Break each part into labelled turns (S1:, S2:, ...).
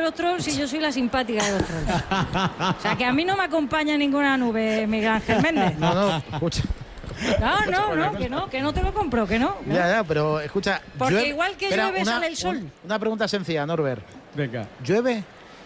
S1: los trolls y yo soy la simpática de los trolls. O sea, que a mí no me acompaña ninguna nube, Miguel Ángel Méndez.
S2: No, escucha.
S1: Que no te lo compro, que no.
S2: Ya, pero escucha.
S1: Porque igual que llueve sale el sol.
S2: Una pregunta sencilla, Norbert.
S3: Venga.
S2: ¿Llueve?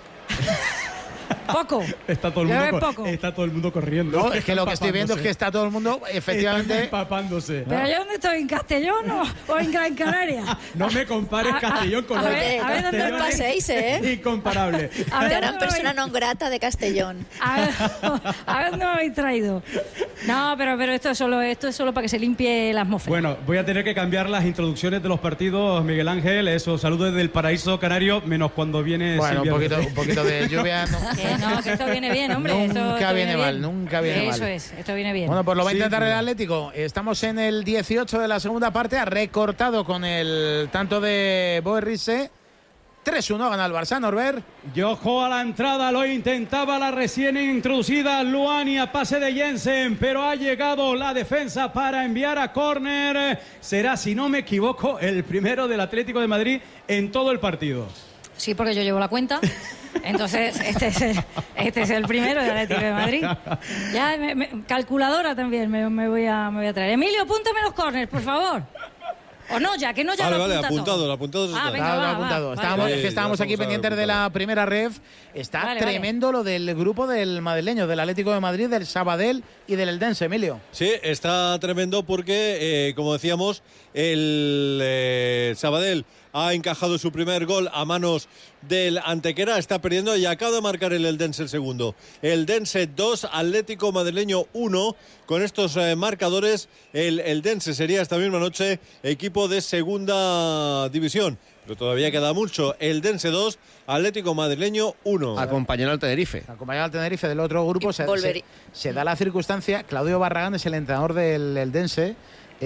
S1: Poco.
S3: Está todo el mundo corriendo.
S2: No, es que lo que estoy viendo es que está todo el mundo efectivamente
S3: están empapándose.
S1: ¿Pero yo dónde estoy? ¿En Castellón o en Gran Canaria?
S3: No me compares Castellón con
S1: a ver dónde
S3: Castellón.
S4: No paséis,
S3: Incomparable.
S4: Te harán persona non grata de Castellón.
S1: A ver dónde me habéis traído. No, pero esto es solo para que se limpie la atmósfera.
S3: Bueno, voy a tener que cambiar las introducciones de los partidos, Miguel Ángel. Eso, saludos desde el paraíso canario, menos cuando viene.
S2: Bueno, un poquito de lluvia.
S1: Que esto viene bien, hombre.
S2: Nunca viene mal.
S1: Eso es, esto viene bien.
S2: Bueno, pues lo va a intentar el Atlético. Estamos en el 18 de la segunda parte. Ha recortado con el tanto de Boerriese. 3-1 gana el Barça, Norbert.
S3: Yojo a la entrada, lo intentaba la recién introducida Luani a pase de Jensen, pero ha llegado la defensa para enviar a córner. Será, si no me equivoco, el primero del Atlético de Madrid en todo el partido.
S1: Sí, porque yo llevo la cuenta. Entonces, este es el primero del Atlético de Madrid. Ya, calculadora también me voy a traer. Emilio, apúntame los córners, por favor. O no, ya
S5: vale,
S1: lo
S5: apuntado.
S2: Apuntado. Estábamos aquí pendientes de la primera ref. Está tremendo lo del grupo del madrileño, del Atlético de Madrid, del Sabadell y del Eldense, Emilio.
S5: Sí, está tremendo porque, como decíamos, el Sabadell ha encajado su primer gol a manos del Antequera, está perdiendo y acaba de marcar el Eldense el segundo. Eldense 2, Atlético Madrileño 1. Con estos marcadores, el Eldense sería esta misma noche equipo de segunda división. Pero todavía queda mucho. Eldense 2, Atlético Madrileño 1.
S6: Acompañado al Tenerife.
S2: Del otro grupo. Se da la circunstancia. Claudio Barragán es el entrenador del Eldense.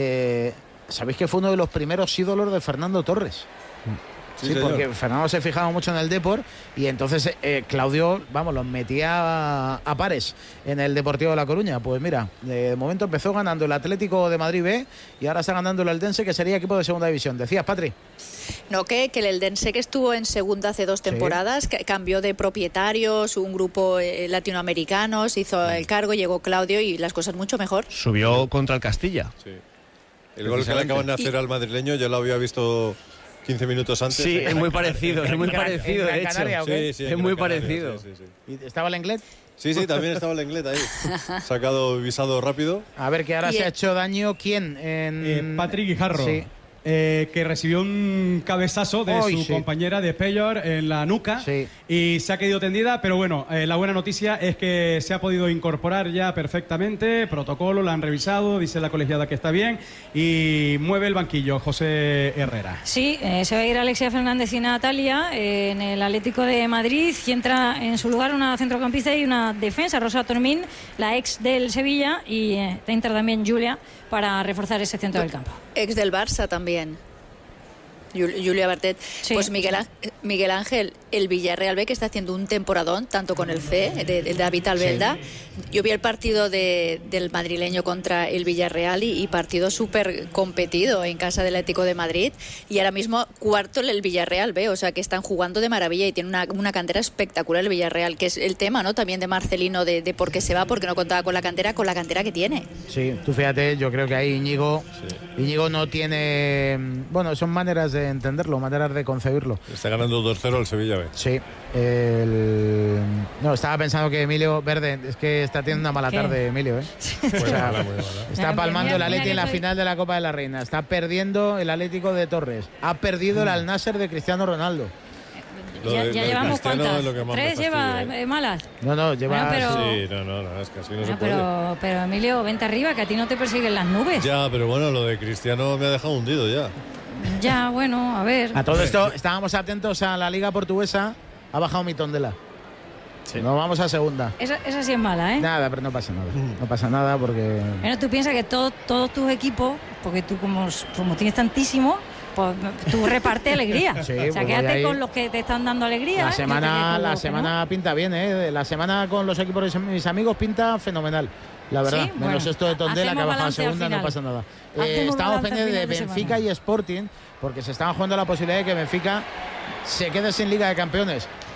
S2: ¿Sabéis que fue uno de los primeros ídolos de Fernando Torres? Sí, porque Fernando se fijaba mucho en el Depor y entonces Claudio, los metía a pares en el Deportivo de La Coruña. Pues mira, de momento empezó ganando el Atlético de Madrid B y ahora está ganando el Eldense, que sería equipo de segunda división. ¿Decías, Patri?
S4: No, que el Eldense, que estuvo en segunda hace 2 temporadas, cambió de propietarios, un grupo latinoamericano, se hizo el cargo, llegó Claudio y las cosas mucho mejor.
S6: Subió contra el Castilla.
S5: Sí. El gol que le acaban de hacer al madrileño yo lo había visto 15 minutos antes.
S6: Sí, es muy parecido, de hecho.
S5: Sí,
S6: es muy parecido.
S2: ¿Y estaba el Lenglet?
S5: Sí, también estaba el Lenglet ahí. Sacado visado rápido.
S2: A ver, que ahora se ha hecho daño, ¿quién?
S3: Patrick Guijarro.
S2: Sí.
S3: Que recibió un cabezazo de su compañera de Peyor en la nuca y se ha quedado tendida, pero bueno, la buena noticia es que se ha podido incorporar ya perfectamente, protocolo, la han revisado, dice la colegiada que está bien y mueve el banquillo José Herrera.
S1: Sí, se va a ir Alexia Fernández y Natalia en el Atlético de Madrid y entra en su lugar una centrocampista y una defensa, Rosa Tormín, la ex del Sevilla, y entra también Julia para reforzar ese centro del campo.
S4: Ex del Barça también. Julia Bartet. Sí. Pues Miguel Ángel, el Villarreal B, que está haciendo un temporadón, tanto con el C, de David Albelda. Sí. Yo vi el partido del madrileño contra el Villarreal y partido súper competido en casa del Atlético de Madrid. Y ahora mismo cuarto el Villarreal B, o sea que están jugando de maravilla y tiene una cantera espectacular el Villarreal, que es el tema, ¿no? También de Marcelino, de por qué se va, porque no contaba con la cantera que tiene.
S2: Sí, tú fíjate, yo creo que ahí Íñigo no tiene... Bueno, son maneras de entenderlo, maneras de concebirlo.
S5: Está ganando 2-0 el Sevilla B.
S2: Sí. No, estaba pensando que Emilio Verde, es que está teniendo una mala tarde Emilio, Pues, muy mala. Está palmando el Atleti en la final de la Copa de la Reina, está perdiendo el Atlético de Torres, ha perdido el Al-Nassr de Cristiano Ronaldo.
S1: Ya llevamos cuántas, 3 lleva malas.
S2: No, lleva...
S5: Bueno, sí, no, es que así no se puede.
S1: Pero Emilio, vente arriba, que a ti no te persiguen las nubes.
S5: Ya, pero bueno, lo de Cristiano me ha dejado hundido ya.
S1: Ya, bueno, a ver.
S2: A todo esto, estábamos atentos a la Liga Portuguesa, ha bajado mi Tondela. Sí. Nos vamos a segunda.
S1: Esa sí es mala, ¿eh?
S2: Nada, pero no pasa nada. No pasa nada porque...
S1: Bueno, tú piensas que todos tus equipos, porque tú como tienes tantísimo, pues tú reparte alegría. Sí, o sea, quédate con los que te están dando alegría.
S2: La semana pinta bien, ¿eh? La semana con los equipos de mis amigos pinta fenomenal. La verdad,
S1: sí,
S2: menos esto de Tondela, que ha bajado a segunda, no pasa nada. Estamos pendientes de Benfica y Sporting, porque se estaba jugando la posibilidad de que Benfica se quede sin Liga de Campeones.